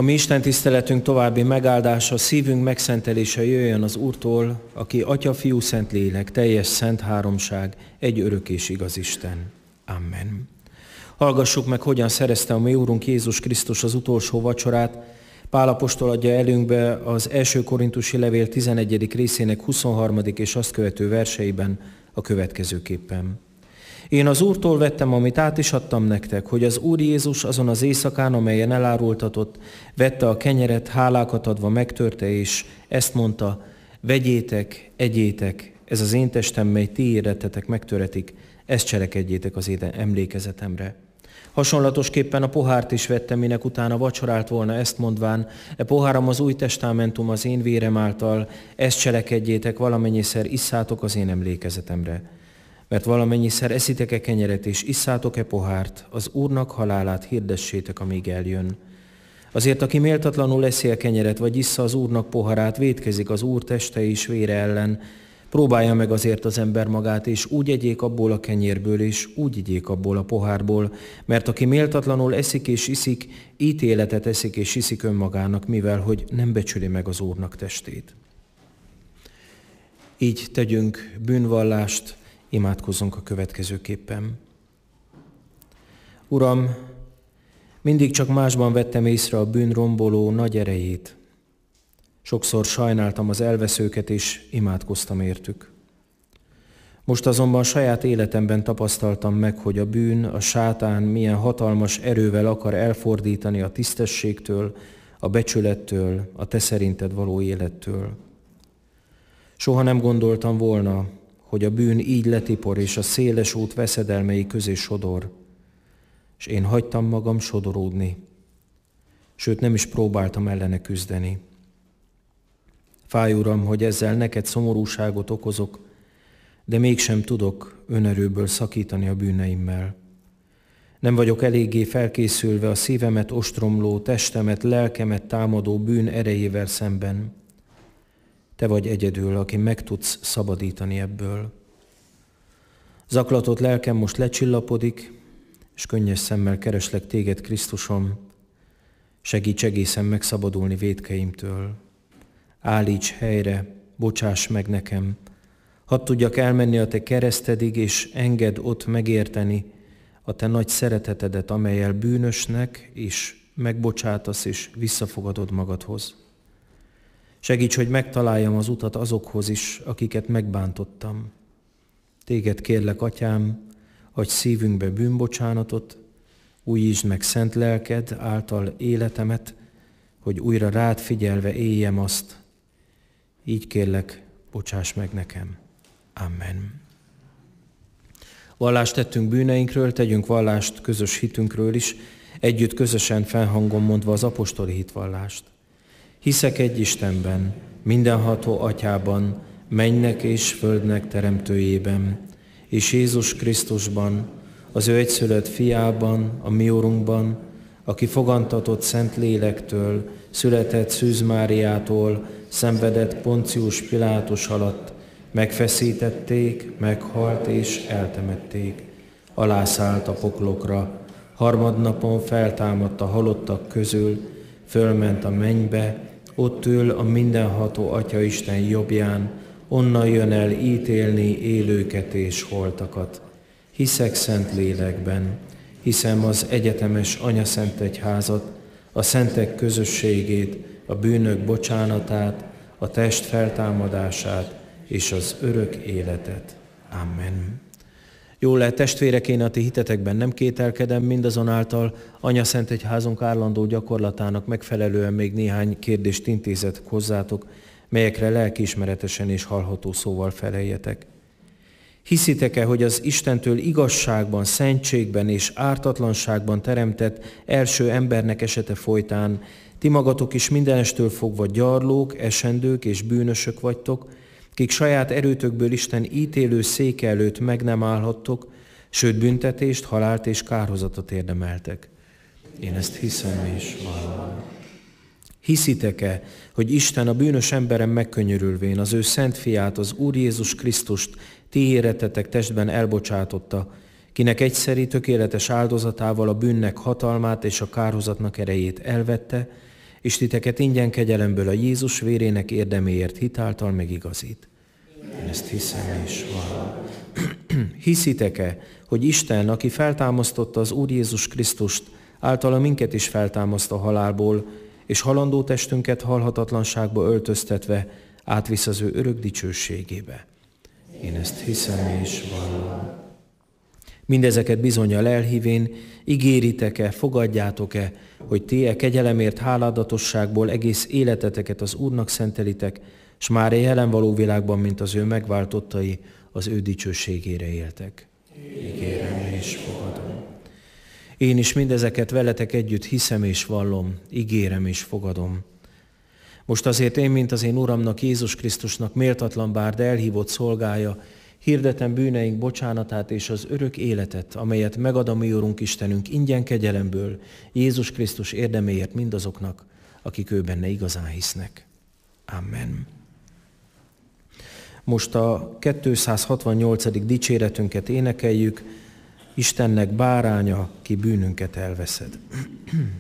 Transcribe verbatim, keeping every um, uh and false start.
A mi Isten tiszteletünk további megáldása, szívünk megszentelése jöjjön az Úrtól, aki Atya, Fiú, Szentlélek, teljes szent háromság, egy örök és igaz Isten. Amen. Hallgassuk meg, hogyan szerezte a mi Úrunk Jézus Krisztus az utolsó vacsorát. Pál apostol adja elünkbe az első korintusi levél tizenegyedik részének huszonharmadik és azt követő verseiben a következőképpen. Én az Úrtól vettem, amit át is adtam nektek, hogy az Úr Jézus azon az éjszakán, amelyen elárultatott, vette a kenyeret, hálákat adva megtörte, és ezt mondta: vegyétek, egyétek, ez az én testem, mely ti érettetek megtöretik, ezt cselekedjétek az én emlékezetemre. Hasonlatosképpen a pohárt is vettem, minek utána vacsorált volna, ezt mondván: e poháram az új testamentum az én vérem által, ezt cselekedjétek, valamennyiszer isszátok az én emlékezetemre. Mert valamennyiszer eszitek-e kenyeret és isszátok-e pohárt, az Úrnak halálát hirdessétek, amíg eljön. Azért, aki méltatlanul eszi a kenyeret, vagy issza az Úrnak poharát, vétkezik az Úr teste és vére ellen. Próbálja meg azért az ember magát, és úgy egyék abból a kenyérből, és úgy igyék abból a pohárból, mert aki méltatlanul eszik és iszik, ítéletet eszik és iszik önmagának, mivel hogy nem becsüli meg az Úrnak testét. Így tegyünk bűnvallást, imádkozzunk a következőképpen. Uram, mindig csak másban vettem észre a bűn romboló nagy erejét. Sokszor sajnáltam az elveszőket, és imádkoztam értük. Most azonban saját életemben tapasztaltam meg, hogy a bűn, a sátán milyen hatalmas erővel akar elfordítani a tisztességtől, a becsülettől, a te szerinted való élettől. Soha nem gondoltam volna, hogy a bűn így letipor, és a széles út veszedelmei közé sodor, és én hagytam magam sodoródni, sőt nem is próbáltam ellene küzdeni. Fáj, Uram, hogy ezzel neked szomorúságot okozok, de mégsem tudok önerőből szakítani a bűneimmel. Nem vagyok eléggé felkészülve a szívemet ostromló, testemet, lelkemet támadó bűn erejével szemben. Te vagy egyedül, aki meg tudsz szabadítani ebből. Zaklatott lelkem most lecsillapodik, és könnyes szemmel kereslek téged, Krisztusom. Segíts egészen megszabadulni vétkeimtől. Állíts helyre, bocsáss meg nekem, hadd tudjak elmenni a te keresztedig, és engedd ott megérteni a te nagy szeretetedet, amellyel bűnösnek is megbocsátasz, és visszafogadod magadhoz. Segíts, hogy megtaláljam az utat azokhoz is, akiket megbántottam. Téged kérlek, Atyám, adj szívünkbe bűnbocsánatot, újítsd meg szent lelked által életemet, hogy újra rád figyelve éljem azt. Így kérlek, bocsáss meg nekem. Amen. Vallást tettünk bűneinkről, tegyünk vallást közös hitünkről is, együtt közösen felhangon mondva az apostoli hitvallást. Hiszek egy Istenben, mindenható Atyában, mennynek és földnek teremtőjében, és Jézus Krisztusban, az ő egyszülött fiában, a mi Urunkban, aki fogantatott Szent Lélektől, született Szűz Máriától, szenvedett Poncius Pilátus alatt, megfeszítették, meghalt és eltemették. Alászállt a poklokra, harmadnapon feltámadt a halottak közül, fölment a mennybe, ott ül a mindenható Atya Isten jobbján, onnan jön el ítélni élőket és holtakat. Hiszek Szent Lélekben, hiszem az egyetemes anyaszentegyházat, a szentek közösségét, a bűnök bocsánatát, a test feltámadását és az örök életet. Amen. Jól lehet, testvérek, én a ti hitetekben nem kételkedem, mindazonáltal anyaszentegyházunk állandó gyakorlatának megfelelően még néhány kérdést intézek hozzátok, melyekre lelkiismeretesen és hallható szóval feleljetek. Hiszitek-e, hogy az Istentől igazságban, szentségben és ártatlanságban teremtett első embernek esete folytán ti magatok is mindenestől fogva gyarlók, esendők és bűnösök vagytok, kik saját erőtökből Isten ítélő széke előtt meg nem állhattok, sőt büntetést, halált és kárhozatot érdemeltek. Én ezt hiszem és vallom. Hiszitek-e, hogy Isten a bűnös emberen megkönyörülvén az ő szent fiát, az Úr Jézus Krisztust ti érettetek testben elbocsátotta, kinek egyszeri tökéletes áldozatával a bűnnek hatalmát és a kárhozatnak erejét elvette, és titeket ingyen kegyelemből a Jézus vérének érdeméért hitáltal megigazít. Én ezt hiszem és vallom. Hiszitek-e, hogy Isten, aki feltámasztotta az Úr Jézus Krisztust, általa minket is feltámaszt a halálból, és halandó testünket halhatatlanságba öltöztetve átvisz az ő örök dicsőségébe? Én ezt hiszem és vallom. Mindezeket bizonnyal elhívén, ígéritek-e, fogadjátok-e, hogy ti e kegyelemért háládatosságból egész életeteket az Úrnak szentelitek, s már a jelen való világban, mint az ő megváltottai, az ő dicsőségére éltek? Ígérem és fogadom. Én is mindezeket veletek együtt hiszem és vallom, ígérem és fogadom. Most azért én, mint az én Uramnak, Jézus Krisztusnak méltatlan bár, de elhívott szolgája, hirdetem bűneink bocsánatát és az örök életet, amelyet megad a mi Urunk Istenünk ingyen kegyelemből, Jézus Krisztus érdeméért mindazoknak, akik ő benne igazán hisznek. Amen. Most a kétszázhatvannyolcadik dicséretünket énekeljük, Istennek báránya, ki bűnünket elveszed.